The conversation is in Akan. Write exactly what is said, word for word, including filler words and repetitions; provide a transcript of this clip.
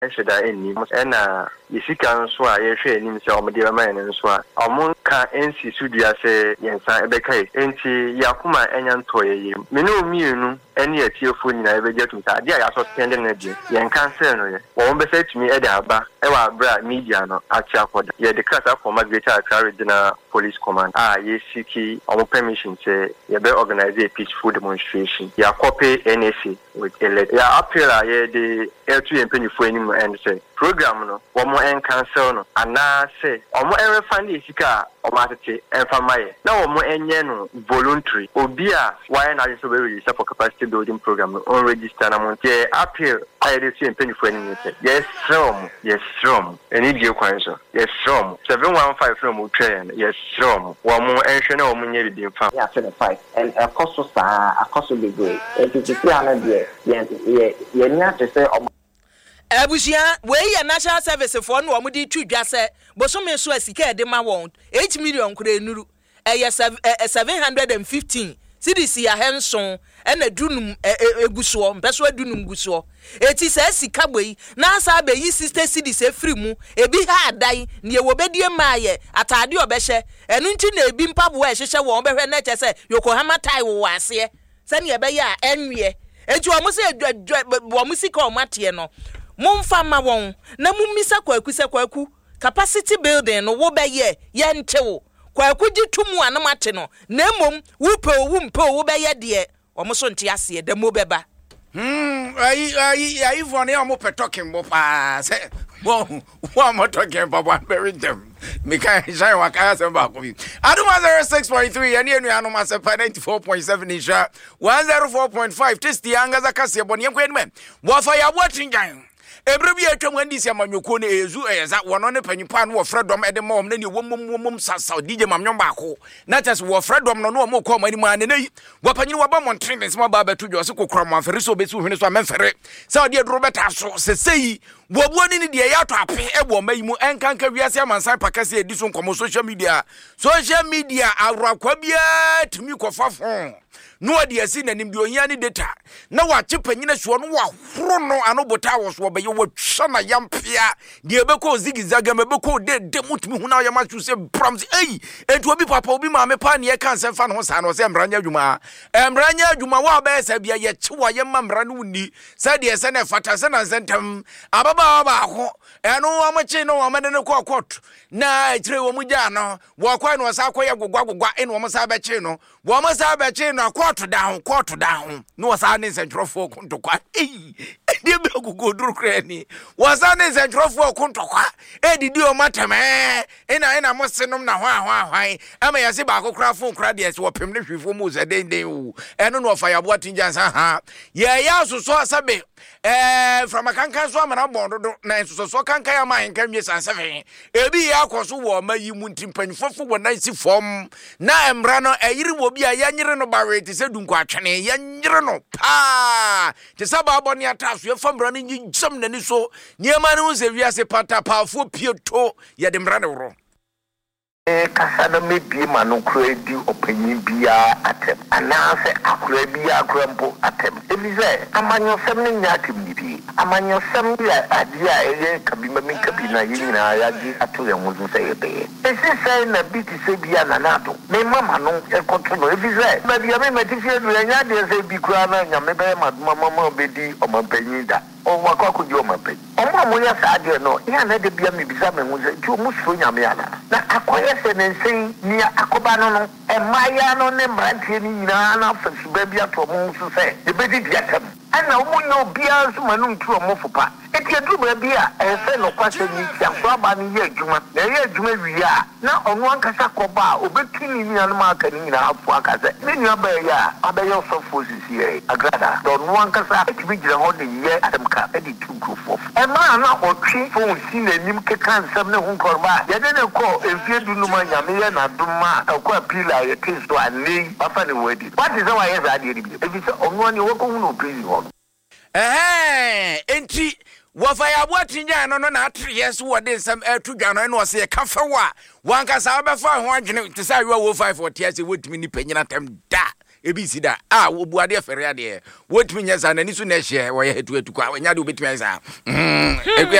should I any and uh you see can swear you share himself dear man and swear among can NC Sudia say yes I became NC Yakuma and Toy Minu Munu any a tearful in I get to that yeah I saw spending energy yan cancer won't be said to me Edaba Ewa Bra Mediano at Chapod yeah the class up for my greater Caridina Police Command ah yes Siki our permission say you better organize a peaceful demonstration ya copy N S A with a yeah appeal yeah the L two and penny for any and say program no one more and cancel no and now say or more ever find the sika or matete and for my now more and no voluntary obia why not so very for capacity building program on register amount yeah appeal I did see and penny for any yes from yes from any deal question yes from seven one five from train yes from one more and show no money be found yeah seven five and a cost of a cost of the great it is three hundred yeah yeah yeah not to say Abusia, we a national service for no mudi two dwase, bosome so asika de ma won eight million kure nuru. E seven hundred fifteen. C D C a henson e na dunum eguso, mpeso dunum guso. Eti se sika boyi, na asa be yi sister C D C free mu, ebi ha adan, ne wo bedie maaye, atade obehye. Enu nti na ebi mpabo e hyehye wo behwe na che se Yokohama tai wo ase. Se ne be ya enwie. Eti o mu se wo mu sika o mate no. Mumfa ma won na mummisa kwaku se kwaku capacity building no wo beye ye ntewo kwaku gitumu anamate no na mom wo pe wo mpe wo beye de omo so nte ase de mo beba hmm ai ai ai for ne omo pe talking bo pa se bo wo mo talking bo one very them me kan shine wa ka se ba ko bi aduma zero six point three ene enu anu ma se ninety-four point seven isha one oh four point five test yanga za kase bo ne ko enme wo fa ya bo tinjan Ebrebi atwam andisi amanyoko ne ezu eyeza wono ne panyipa no wo fredom ede mom na ne womom sasa D J mamnyon baako na tes wo fredom no no mo ko mani ma ne nei wo panyini wo ba montrene se ma ba batu jo se kokora mo afere so besu hwene so amfere sa odi edro beta so sesei wo buoni ne de ya to ape ebo mayimu enkanka wiase amansan pakase edi so nkomo social media social media awrakwa bia tumi kofafon no odi asi nanim bi ohia ne data na wa chepanyina so no wa horo no anobota wo so be wo twa na yampia de ebeko zigizaga mebeko de de mutumi hu na yama chu se proms ei entu obi papa obi ma me pa ne kan se fa no sa no se mranya adwuma emranya adwuma wa ba esa bia ye chewa ye mamra no ni sa de ese na fata se na sentam ababa ba ho eno amache no amade ne ko court na etire wo mu ja no wo kwa no sa kwa ye gogwa gogwa eno mo sa ba che no wo mo sa ba che no court down court down no sa ne sentrofo kuntokwa ei de be gugu duru krani wo sa ne sentrofo kuntokwa e didi o matame ena ena mo senom na hwa hwa hwan ama ya se ba kokra fon kra de se wo pem ne hwifo mu ze den den o eno no fa ya bo atinja sa ha ye ya so so asabe eh from akankan so amana bondo na so so kankan ya man kan mi san seven ebi ya akoso wo mayi mu ntimpanfofo wo nan si fom na emra no eyiri wo bi a ya nyire no bawe ti se dunko atwene ya nyire no pa ti saba aboni ataso ye famra no nyisam na ni so niema no se wiase pata pafo pieto ye de mra ne woro eh kasada me bi ma no kura di opanyin bia atem anase akura bia akrampo atem ebize amanyo sem ne nyatim ni bi amanyo sem ya adia eye kabima min kabina yina ya gi atu ya muzu se ebe ese se na bi ti se bia na nato me mama no e kontro no ebize ba bia me meti se du ya nya de se bi kura na nya me be ma mama ma obedi o mampanyin da o wakwa ku di o mampanyin o ma mo ya sa ade no ya na de bia me bisa me muzu ju musu nya me ana na akoye se ne nsen ni akoba no no e maya no ne mrantie ni nyina na fasu ba bia to mo so se de bedi diatam ana umunyo bia so manu ntu mo fopa eti edu ba bia e se no kwase ni tia so aba ni ye adwuma na ye adwuma wiya na onu ankasa koba obetuni ni anu aka ni nyina afu akase ni nua ba ya abaye osofo sisi e agrada do onu ankasa eti bi gira ho de ye adamka edi tu grofo e ma na otwi fo si na nim kekan sam ne hu korba ye de ne ko efie du nu ma nyame ye na duma akwa pila ye tisto ani bafa ne wedi what is why yes ade bi e bi se onu ani wo ko hu no prison ho eh enti wafa ya boatinja no no na atre yes wo de nsam atu dwano no se kafa wa wanka sa ba fa ho adwene te sa yo wo five forty yes wotimi ni panyina tem da ebi si da ah obuade fere ade wotumi nya sa nani so na hye wo ye hetu etu kwa nya de obetumi sa mm